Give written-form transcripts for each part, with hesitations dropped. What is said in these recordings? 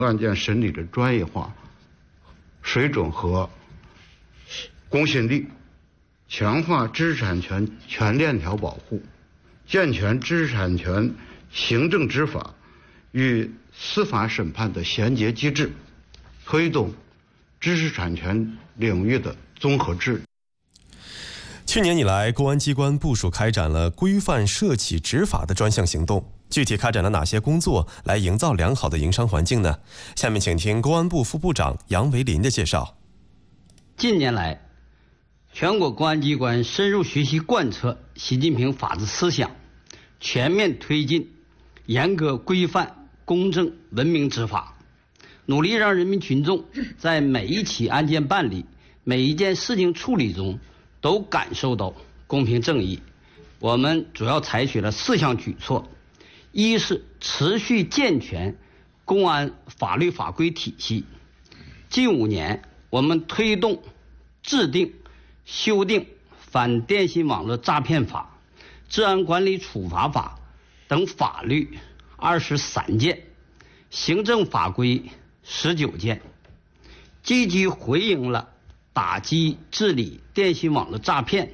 案件审理的专业化、水准和公信力，强化知识产权全链条保护，健全知识产权行政执法与司法审判的衔接机制，推动知识产权领域的综合治理。 去年以来，公安机关部署开展了规范涉企执法的专项行动。具体开展了哪些工作来营造良好的营商环境呢？下面请听公安部副部长杨维林的介绍。 近年来，全国公安机关深入学习贯彻习近平法治思想，全面推进严格规范、公正文明执法，努力让人民群众在每一起案件办理、每一件事情处理中都感受到公平正义。我们主要采取了4项举措。一是持续健全公安法律法规体系。近5年，我们推动制定、修订反电信网络诈骗法、治安管理处罚法等法律23件，行政法规19件，积极回应了打击治理电信网络诈骗、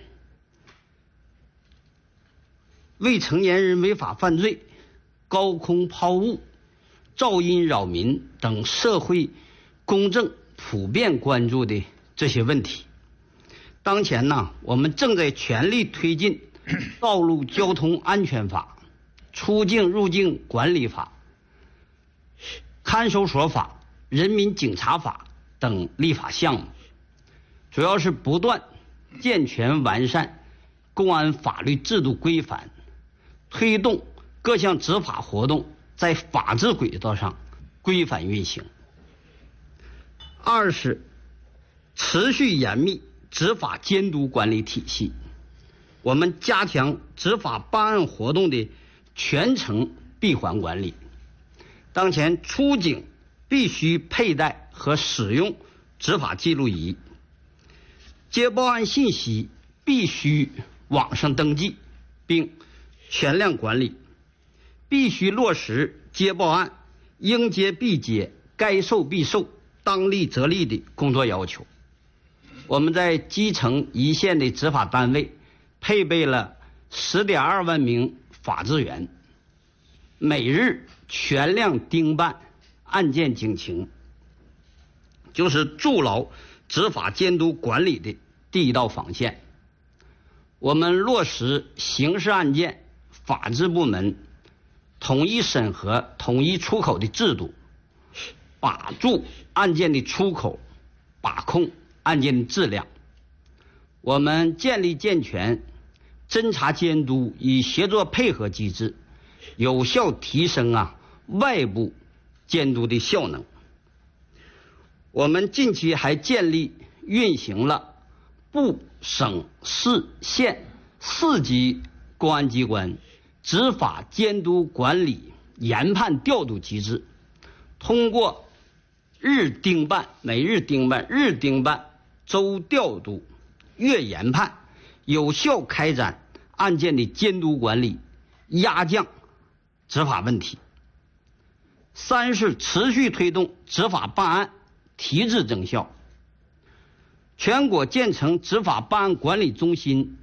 未成年人违法犯罪、高空抛物、噪音扰民等社会公正普遍关注的这些问题。当前呢，我们正在全力推进道路交通安全法、出境入境管理法、看守所法、人民警察法等立法项目，主要是不断健全完善公安法律制度规范，推动各项执法活动在法治轨道上规范运行。二是持续严密执法监督管理体系，我们加强执法办案活动的全程闭环管理。当前出警必须佩戴和使用执法记录仪，接报案信息必须网上登记并全量管理，必须落实接报案应接必接、该受必受、当立则立的工作要求。我们在基层一线的执法单位配备了10.2万名法制员，每日全量盯办案件警情，就是筑牢执法监督管理的第一道防线。我们落实刑事案件法制部门统一审核、统一出口的制度，把住案件的出口，把控案件的质量。我们建立健全侦查监督与协作配合机制，有效提升外部监督的效能。我们近期还建立运行了部、省、市、县4级公安机关执法监督管理研判调度机制，通过日盯办、每日盯办、日盯办、周调度、月研判，有效开展案件的监督管理，压降执法问题。三是持续推动执法办案提质增效。全国建成执法办案管理中心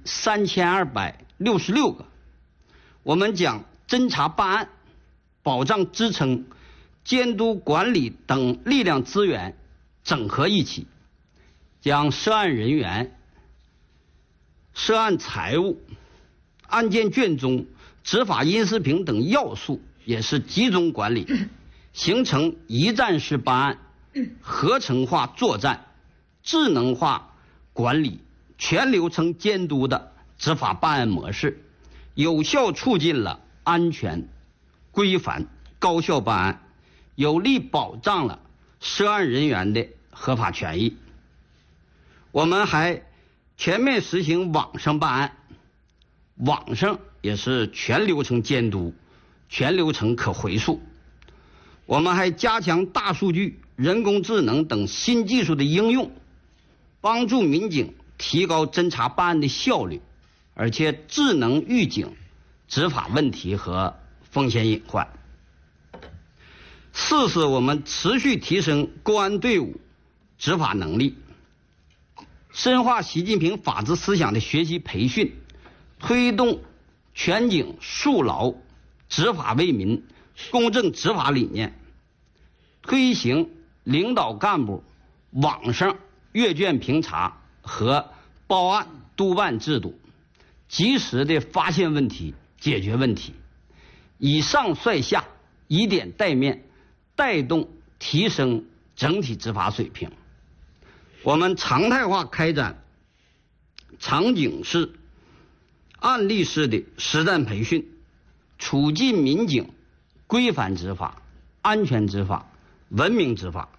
3266个，我们将侦查办案、保障支撑、监督管理等力量资源整合一起，将涉案人员、涉案财物、案件卷宗、执法因时评等要素也是集中管理，形成一站式办案、合成化作战、智能化管理、全流程监督的执法办案模式，有效促进了安全、规范、高效办案，有力保障了涉案人员的合法权益。我们还全面实行网上办案，网上也是全流程监督、全流程可回溯。我们还加强大数据、人工智能等新技术的应用，帮助民警提高侦查办案的效率，而且智能预警执法问题和风险隐患。 四是我们持续提升公安队伍执法能力，深化习近平法治思想的学习培训，推动全警肃牢、执法为民、公正执法理念，推行领导干部网上阅卷评查和报案督办制度，及时的发现问题、解决问题，以上率下，以点带面，带动提升整体执法水平。我们常态化开展场景式、案例式的实战培训，促进民警规范执法、安全执法、文明执法。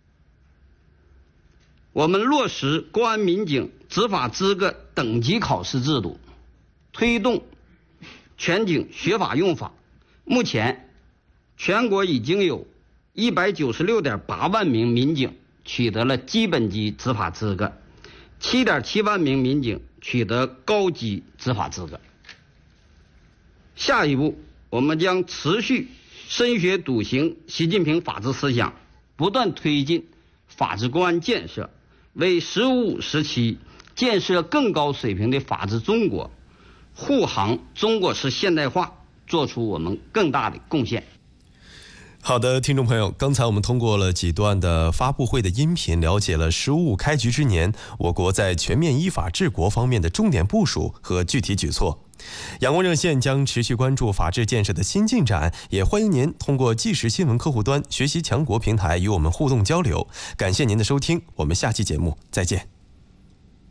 我们落实公安民警执法资格等级考试制度，推动全警学法用法。目前，全国已经有196.8万名民警取得了基本级执法资格，7.7万名民警取得高级执法资格。下一步，我们将持续深学笃行习近平法治思想，不断推进法治公安建设，为“15五”时期建设更高水平的法治中国、护航中国式现代化做出我们更大的贡献。 好的，听众朋友，刚才我们通过了几段的发布会的音频，了解了“15五”开局之年我国在全面依法治国方面的重点部署和具体举措。阳光热线将持续关注法治建设的新进展，也欢迎您通过即时新闻客户端、学习强国平台与我们互动交流。感谢您的收听，我们下期节目再见。